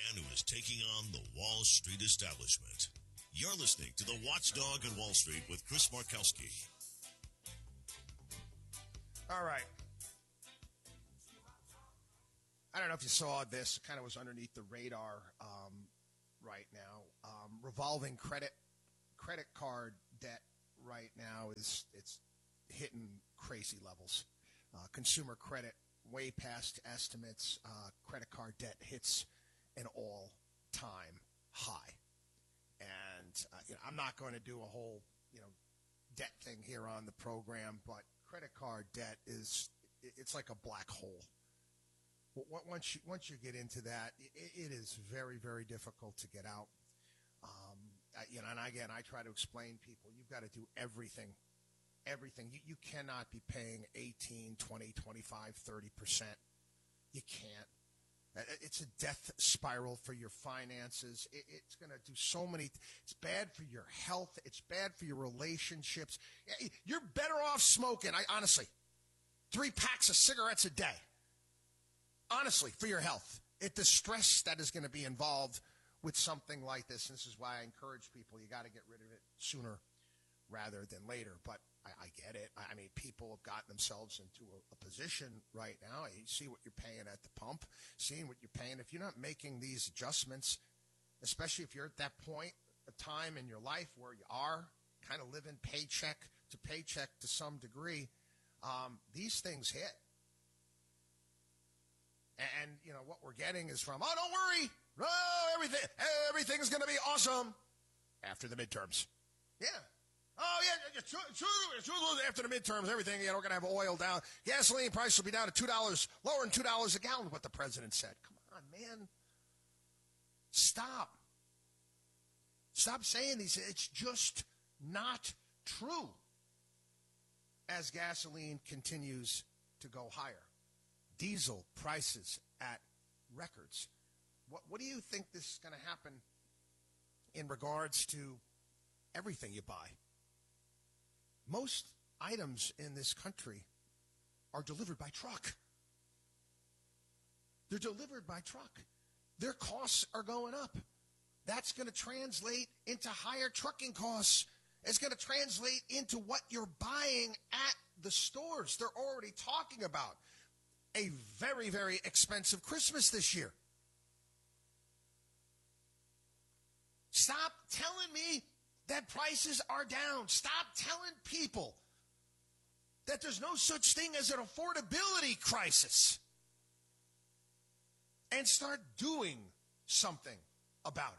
who is taking on the Wall Street establishment. You're listening to The Watchdog on Wall Street with Chris Markowski. All right. I don't know if you saw this. It kind of was underneath the radar right now. Revolving credit card debt right now it's hitting crazy levels. Consumer credit way past estimates. Credit card debt hits an all-time high. And I'm not going to do a whole debt thing here on the program, but credit card debt it's like a black hole. Once you get into that, it is very, very difficult to get out. And again, I try to explain people, you've got to do everything. You cannot be paying 18, 20, 25, 30%. You can't. It's a death spiral for your finances. It's going to do so many. It's bad for your health. It's bad for your relationships. You're better off smoking. Honestly, 3 packs of cigarettes a day. Honestly, for your health. The stress that is going to be involved with something like this. And this is why I encourage people, you got to get rid of it sooner rather than later. But I get it. I mean, people have gotten themselves into a position right now. You see what you're paying at the pump, seeing what you're paying. If you're not making these adjustments, especially if you're at that point, a time in your life where you are kind of living paycheck to some degree, these things hit. And what we're getting is from, oh, don't worry. Oh, everything's going to be awesome after the midterms. Yeah. Oh, yeah, after the midterms, everything, we're going to have oil down. Gasoline price will be down to $2, lower than $2 a gallon, what the president said. Come on, man. Stop saying these. It's just not true as gasoline continues to go higher. Diesel prices at records. What do you think this is going to happen in regards to everything you buy? Most items in this country are delivered by truck. They're delivered by truck. Their costs are going up. That's going to translate into higher trucking costs. It's going to translate into what you're buying at the stores. They're already talking about a very, very expensive Christmas this year. Stop telling me that prices are down. Stop telling people that there's no such thing as an affordability crisis. And start doing something about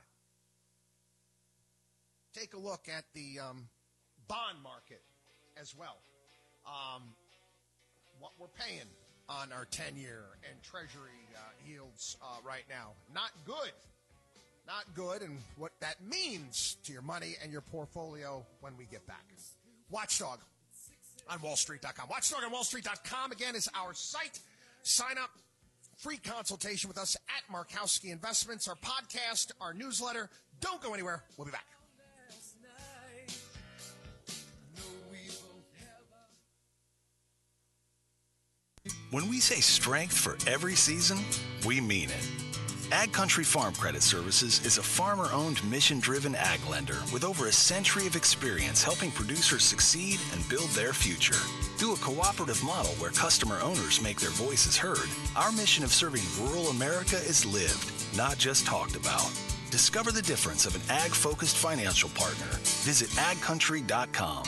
it. Take a look at the bond market as well. What we're paying on our 10-year and Treasury yields right now. Not good. Not good, and what that means to your money and your portfolio when we get back. Watchdog on WallStreet.com. WatchdogOnWallStreet.com, again, is our site. Sign up. Free consultation with us at Markowski Investments, our podcast, our newsletter. Don't go anywhere. We'll be back. When we say strength for every season, we mean it. Ag Country Farm Credit Services is a farmer-owned, mission-driven ag lender with over a century of experience helping producers succeed and build their future. Through a cooperative model where customer owners make their voices heard, our mission of serving rural America is lived, not just talked about. Discover the difference of an ag-focused financial partner. Visit agcountry.com.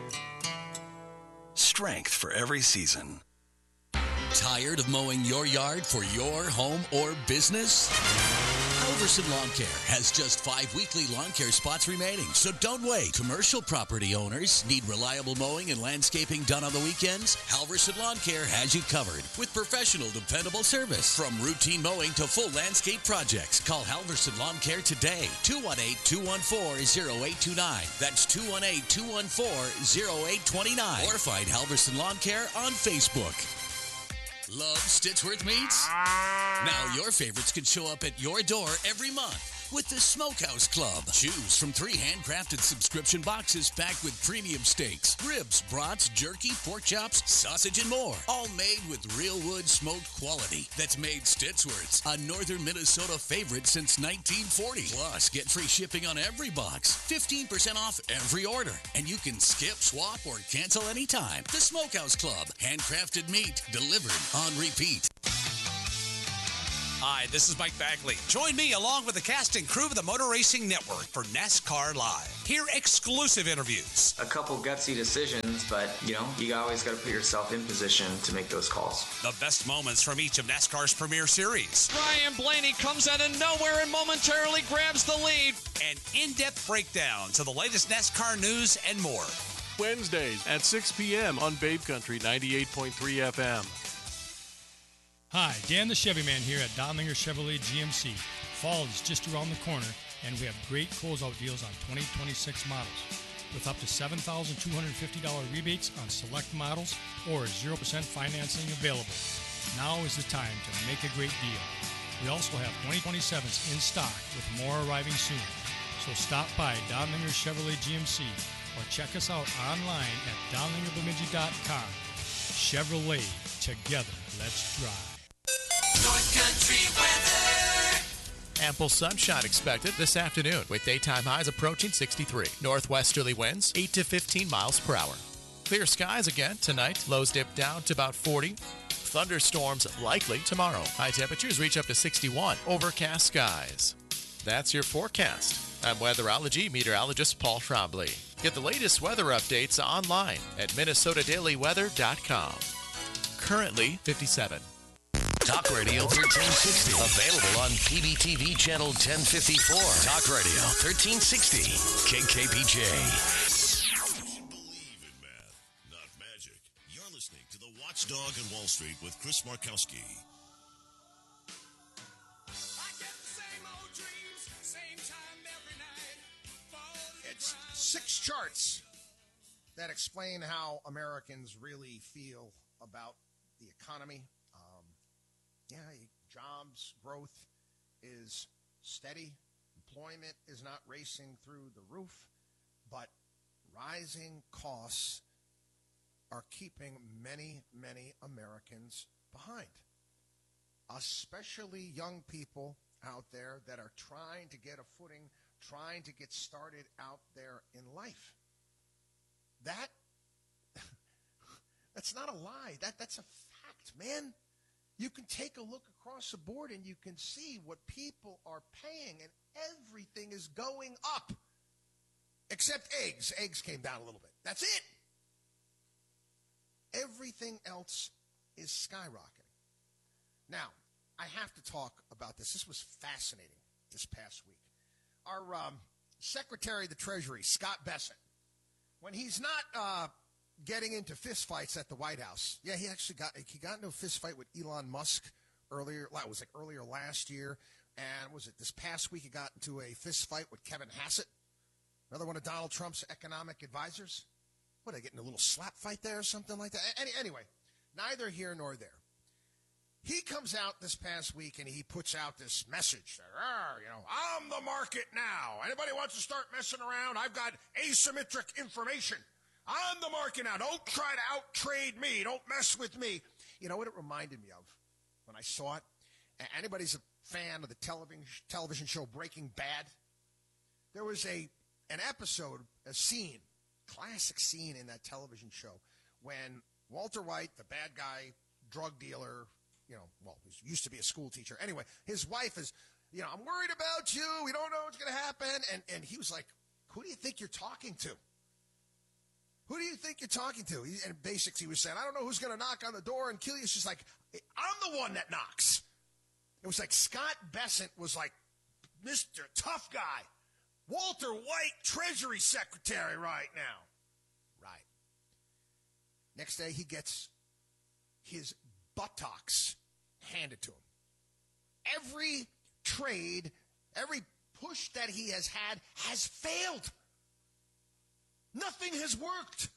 Strength for every season. Tired of mowing your yard for your home or business? Halverson Lawn Care has just 5 weekly lawn care spots remaining, so don't wait. Commercial property owners need reliable mowing and landscaping done on the weekends? Halverson Lawn Care has you covered with professional, dependable service. From routine mowing to full landscape projects, call Halverson Lawn Care today. 218-214-0829. That's 218-214-0829. Or find Halverson Lawn Care on Facebook. Love Stitchworth Meats? Now your favorites can show up at your door every month with the Smokehouse Club. Choose from 3 handcrafted subscription boxes packed with premium steaks, ribs, brats, jerky, pork chops, sausage, and more. All made with real wood smoked quality that's made Stitzworth's, a northern Minnesota favorite since 1940. Plus, get free shipping on every box, 15% off every order, and you can skip, swap, or cancel anytime. The Smokehouse Club. Handcrafted meat delivered on repeat. Hi, this is Mike Bagley. Join me along with the cast and crew of the Motor Racing Network for NASCAR Live. Hear exclusive interviews. A couple gutsy decisions, but, you always got to put yourself in position to make those calls. The best moments from each of NASCAR's premier series. Ryan Blaney comes out of nowhere and momentarily grabs the lead. And in-depth breakdowns of the latest NASCAR news and more. Wednesdays at 6 p.m. on Babe Country 98.3 FM. Hi, Dan the Chevy Man here at Donlinger Chevrolet GMC. Fall is just around the corner, and we have great closeout deals on 2026 models with up to $7,250 rebates on select models or 0% financing available. Now is the time to make a great deal. We also have 2027s in stock with more arriving soon. So stop by Donlinger Chevrolet GMC or check us out online at donlingerbemidji.com. Chevrolet, together, let's drive. North Country weather. Ample sunshine expected this afternoon with daytime highs approaching 63. Northwesterly winds 8 to 15 miles per hour. Clear skies again tonight. Lows dip down to about 40. Thunderstorms likely tomorrow. High temperatures reach up to 61. Overcast skies. That's your forecast. I'm weatherology meteorologist Paul Trombley. Get the latest weather updates online at minnesotadailyweather.com. Currently 57. Talk Radio 1360. Available on PBTV Channel 1054. Talk Radio 1360. KKPJ. We believe in math, not magic. You're listening to The Watchdog on Wall Street with Chris Markowski. It's 6 charts that explain how Americans really feel about the economy. Jobs growth is steady. Employment is not racing through the roof, but rising costs are keeping many, many Americans behind, especially young people out there that are trying to get a footing, trying to get started out there in life. That's not a lie. That's a fact, man. You can take a look across the board and you can see what people are paying, and everything is going up. Except eggs. Eggs came down a little bit. That's it. Everything else is skyrocketing. Now, I have to talk about this. This was fascinating this past week. Our Secretary of the Treasury, Scott Bessent, when he's not getting into fistfights at the White House. Yeah, he got into a fistfight with Elon Musk earlier last year. And was it this past week he got into a fistfight with Kevin Hassett, another one of Donald Trump's economic advisors? What, did I get in a little slap fight there or something like that? Anyway, neither here nor there. He comes out this past week and he puts out this message that, I'm the market now. Anybody wants to start messing around? I've got asymmetric information. I'm the market now. Don't try to out-trade me. Don't mess with me. You know what it reminded me of when I saw it? Anybody's a fan of the television show Breaking Bad? There was an episode, a scene, classic scene in that television show when Walter White, the bad guy, drug dealer, he used to be a school teacher. Anyway, his wife is, I'm worried about you. We don't know what's going to happen. And he was like, who do you think you're talking to? Who do you think you're talking to? And basically he was saying, I don't know who's going to knock on the door and kill you. It's just like, I'm the one that knocks. It was like Scott Bessent was like Mr. Tough Guy. Walter White, Treasury Secretary right now. Right. Next day he gets his buttocks handed to him. Every trade, every push that he has had has failed. Nothing has worked.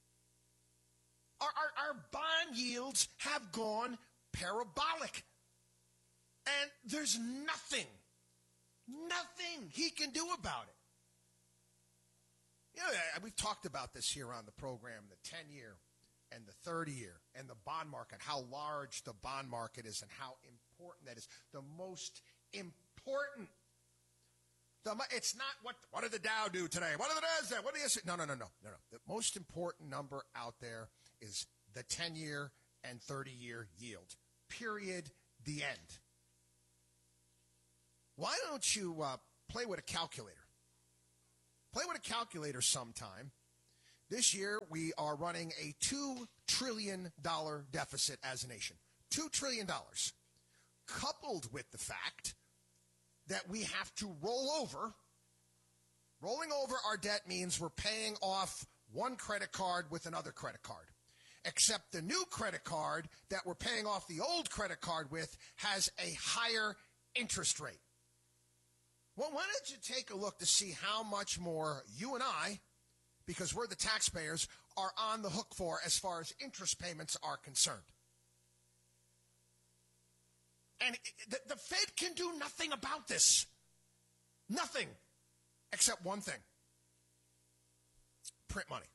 Our bond yields have gone parabolic. And there's nothing he can do about it. You know, we've talked about this here on the program, the 10-year and the 30-year and the bond market, how large the bond market is and how important that is. The most important. It's not what did the Dow do today? What did the Nasdaq? What did the S&P? No. The most important number out there is the 10-year and 30-year yield. Period. The end. Why don't you play with a calculator? Play with a calculator sometime. This year, we are running a $2 trillion deficit as a nation. $2 trillion. Coupled with the fact that we have to roll over. Rolling over our debt means we're paying off one credit card with another credit card. Except the new credit card that we're paying off the old credit card with has a higher interest rate. Well, why don't you take a look to see how much more you and I, because we're the taxpayers, are on the hook for as far as interest payments are concerned. And the Fed can do nothing about this. Nothing. Except one thing. Print money.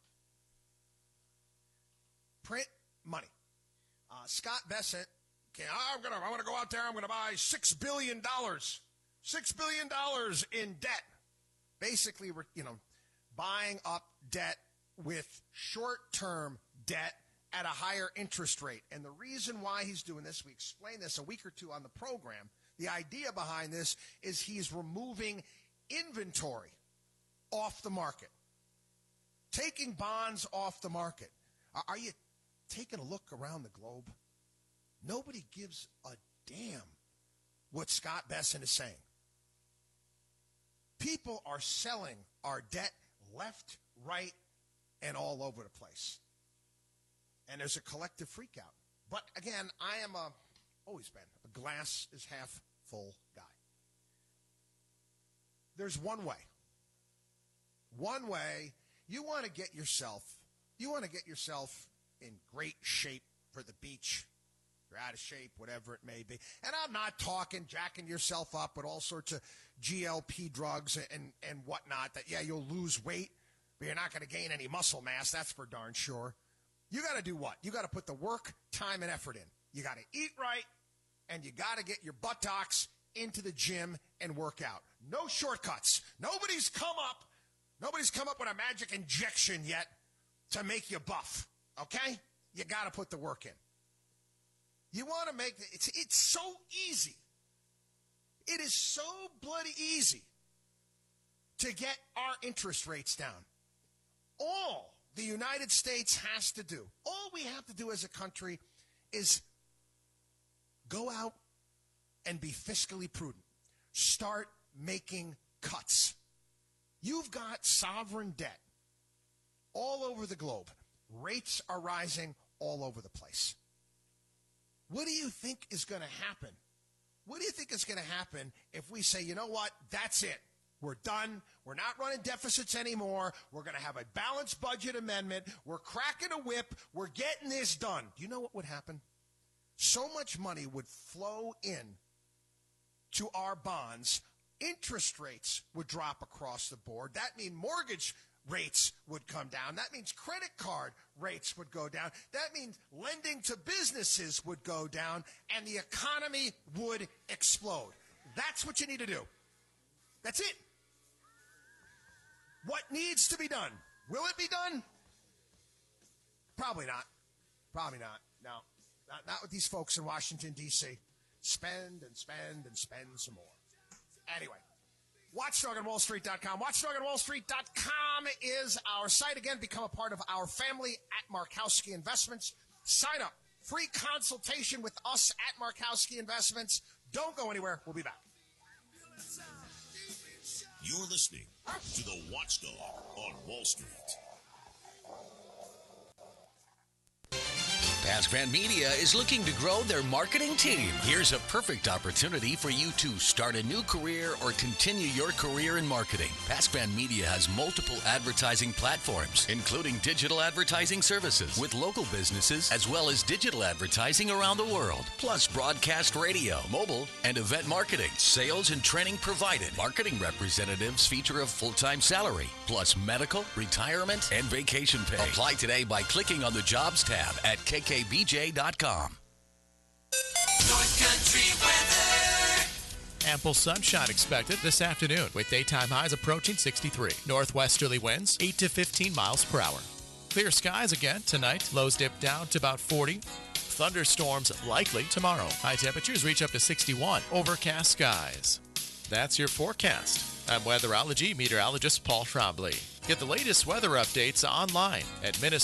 Print money. Scott Bessent, okay, I'm going to go out there, I'm going to buy $6 billion. $6 billion in debt. Basically, buying up debt with short-term debt at a higher interest rate. And the reason why he's doing this, we explained this a week or two on the program. The idea behind this is he's removing inventory off the market. Taking bonds off the market. Are you taking a look around the globe? Nobody gives a damn what Scott Bessent is saying. People are selling our debt left, right, and all over the place. And there's a collective freak out. But again, I am always been a glass is half full guy. There's one way. One way, you want to get yourself in great shape for the beach. You're out of shape, whatever it may be. And I'm not talking jacking yourself up with all sorts of GLP drugs and whatnot that, yeah, you'll lose weight, but you're not going to gain any muscle mass. That's for darn sure. You got to do what? You got to put the work, time, and effort in. You got to eat right, and you got to get your buttocks into the gym and work out. No shortcuts. Nobody's come up with a magic injection yet to make you buff, okay? You got to put the work in. You want to make it's so easy. It is so bloody easy to get our interest rates down. All the United States has to do, all we have to do as a country is go out and be fiscally prudent. Start making cuts. You've got sovereign debt all over the globe. Rates are rising all over the place. What do you think is going to happen? What do you think is going to happen if we say, you know what, that's it. We're done. We're not running deficits anymore. We're going to have a balanced budget amendment. We're cracking a whip. We're getting this done. Do you know what would happen? So much money would flow in to our bonds. Interest rates would drop across the board. That means mortgage rates would come down. That means credit card rates would go down. That means lending to businesses would go down, and the economy would explode. That's what you need to do. That's it. What needs to be done? Will it be done? Probably not. Probably not. No, not with these folks in Washington, D.C. Spend and spend and spend some more. Anyway. WatchdogOnWallStreet.com. WatchdogOnWallStreet.com is our site. Again, become a part of our family at Markowski Investments. Sign up. Free consultation with us at Markowski Investments. Don't go anywhere. We'll be back. You're listening to the Watchdog on Wall Street. Pascran Media is looking to grow their marketing team. Here's a perfect opportunity for you to start a new career or continue your career in marketing. Pascran Media has multiple advertising platforms, including digital advertising services with local businesses as well as digital advertising around the world, plus broadcast radio, mobile, and event marketing. Sales and training provided. Marketing representatives feature a full-time salary, plus medical, retirement, and vacation pay. Apply today by clicking on the Jobs tab at kkbj.com. North Country weather. Ample sunshine expected this afternoon with daytime highs approaching 63. Northwesterly winds 8 to 15 miles per hour. Clear skies again tonight. Lows dip down to about 40. Thunderstorms likely tomorrow. High temperatures reach up to 61. Overcast skies. That's your forecast. I'm weatherology meteorologist Paul Trombley. Get the latest weather updates online at Minnesota.